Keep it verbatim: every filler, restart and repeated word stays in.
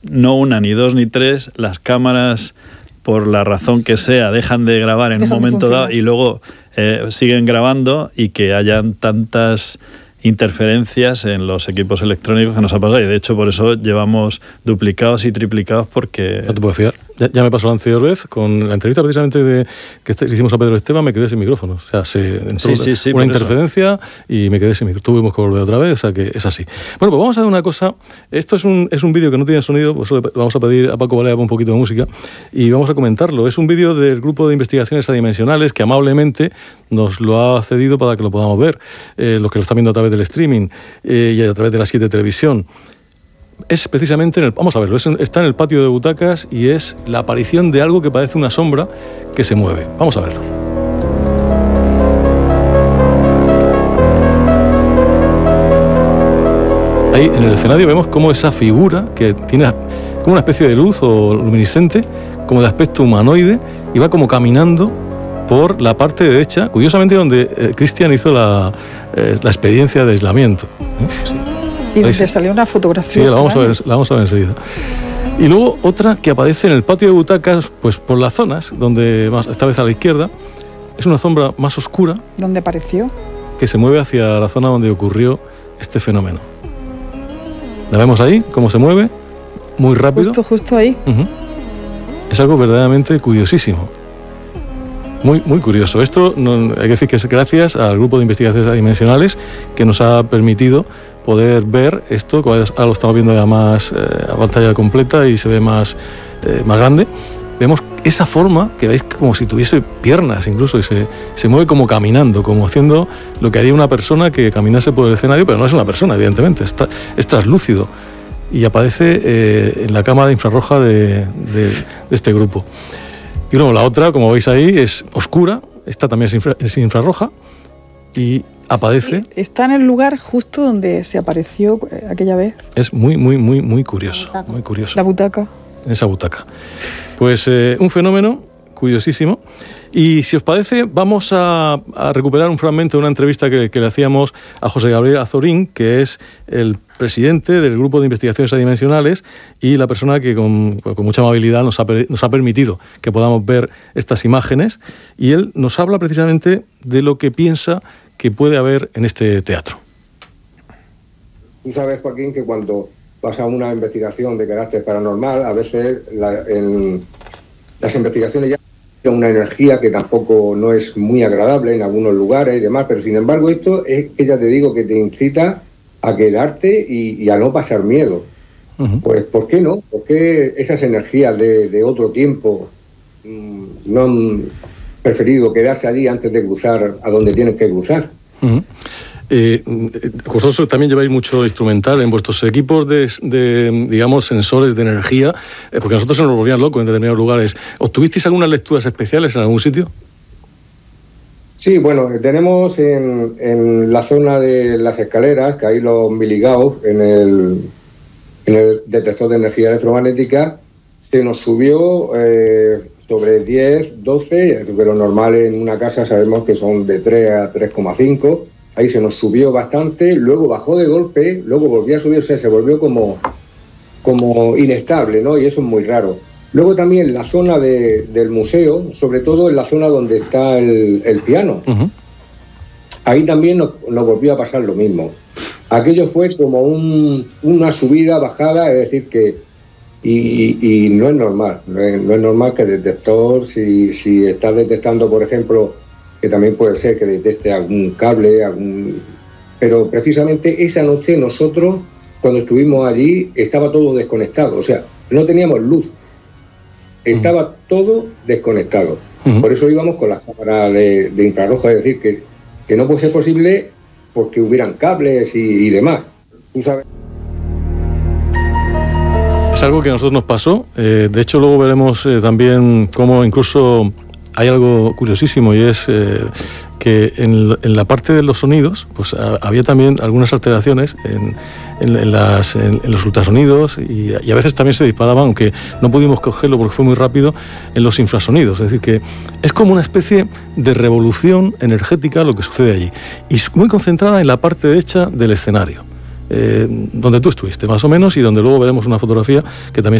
no una, ni dos, ni tres, las cámaras, por la razón que sea, dejan de grabar en dejan un momento dado y luego eh, siguen grabando, y que hayan tantas interferencias en los equipos electrónicos que nos ha pasado, y de hecho por eso llevamos duplicados y triplicados, porque... No te puedo fiar. Ya, ya me pasó la anterior vez, con la entrevista precisamente de, que este, hicimos a Pedro Esteban, me quedé sin micrófono. O sea, se entró sí, sí, sí, una interferencia eso. Y me quedé sin micrófono. Tuvimos que volver otra vez, o sea que es así. Bueno, pues vamos a ver una cosa. Esto es un, es un vídeo que no tiene sonido, pues le vamos a pedir a Paco Balea un poquito de música y vamos a comentarlo. Es un vídeo del grupo de investigaciones adimensionales que amablemente nos lo ha cedido para que lo podamos ver, eh, los que lo están viendo a través del streaming eh, y a través de la siete Televisión. Es precisamente, en el, vamos a verlo, es en, está en el patio de butacas y es la aparición de algo que parece una sombra que se mueve. Vamos a verlo. Ahí en el escenario vemos cómo esa figura, que tiene como una especie de luz o luminiscente, como de aspecto humanoide, y va como caminando por la parte derecha, curiosamente donde eh, Cristian hizo la, eh, la experiencia de aislamiento. ¿Eh? Y donde salió una fotografía. Sí, la vamos, a ver, la vamos a ver enseguida. Y luego otra que aparece en el patio de butacas, pues por las zonas, donde más, esta vez a la izquierda, es una sombra más oscura. ¿Dónde apareció? Que se mueve hacia la zona donde ocurrió este fenómeno. La vemos ahí, cómo se mueve, muy rápido. Justo, justo ahí. Uh-huh. Es algo verdaderamente curiosísimo. Muy, muy curioso. Esto no, hay que decir que es gracias al grupo de investigaciones adimensionales que nos ha permitido poder ver esto, que ahora lo estamos viendo ya más eh, a pantalla completa y se ve más, eh, más grande. Vemos esa forma que veis como si tuviese piernas incluso, y se, se mueve como caminando, como haciendo lo que haría una persona que caminase por el escenario, pero no es una persona, evidentemente, es, tra- es translúcido. Y aparece eh, en la cámara infrarroja de, de, de este grupo. Y luego la otra, como veis ahí, es oscura, esta también es, infra, es infrarroja, y aparece... Sí, está en el lugar justo donde se apareció aquella vez. Es muy, muy, muy, muy curioso, muy curioso. La butaca. En esa butaca. Pues eh, un fenómeno curiosísimo. Y si os parece, vamos a, a recuperar un fragmento de una entrevista que, que le hacíamos a José Gabriel Azorín, que es el presidente del grupo de investigaciones adimensionales y la persona que con, con mucha amabilidad nos ha, nos ha permitido que podamos ver estas imágenes. Y él nos habla precisamente de lo que piensa que puede haber en este teatro. Tú sabes, Joaquín, que cuando vas a una investigación de carácter paranormal, a veces la, en las investigaciones ya hay una energía que tampoco no es muy agradable en algunos lugares y demás, pero sin embargo esto es que ya te digo que te incita a quedarte y, y a no pasar miedo. Uh-huh. Pues ¿por qué no? ¿Por qué esas energías de, de otro tiempo mmm, no han preferido quedarse allí antes de cruzar a donde tienen que cruzar? Uh-huh. Eh, vosotros también lleváis mucho instrumental en vuestros equipos de, de digamos, sensores de energía, eh, porque nosotros se nos volvían locos en determinados lugares. ¿Obtuvisteis algunas lecturas especiales en algún sitio? Sí, bueno, tenemos en, en la zona de las escaleras, que hay los miligaus en el, en el detector de energía electromagnética, se nos subió eh, sobre diez, doce, pero normal en una casa sabemos que son de tres a tres coma cinco. Ahí se nos subió bastante, luego bajó de golpe, luego volvió a subir, o sea, se volvió como, como inestable, ¿no? Y eso es muy raro. Luego también la zona de, del museo, sobre todo en la zona donde está el, el piano. Uh-huh. Ahí también nos, nos volvió a pasar lo mismo. Aquello fue como un, una subida, bajada, es decir que... Y, y no es normal, no es, no es normal que el detector, si, si estás detectando, por ejemplo... que también puede ser que detecte algún cable, algún... pero precisamente esa noche nosotros, cuando estuvimos allí, estaba todo desconectado, o sea, no teníamos luz, estaba uh-huh. todo desconectado. Uh-huh. Por eso íbamos con las cámaras de, de infrarrojo, es decir, que, que no puede ser posible porque hubieran cables y, y demás. ¿Tú sabes? Es algo que a nosotros nos pasó, eh, de hecho luego veremos eh, también cómo incluso... Hay algo curiosísimo y es eh, que en, en la parte de los sonidos pues a, había también algunas alteraciones en, en, en, las, en, en los ultrasonidos y, y a veces también se disparaban, aunque no pudimos cogerlo porque fue muy rápido, en los infrasonidos. Es decir, que es como una especie de revolución energética lo que sucede allí y muy concentrada en la parte derecha del escenario. Eh, donde tú estuviste más o menos y donde luego veremos una fotografía que también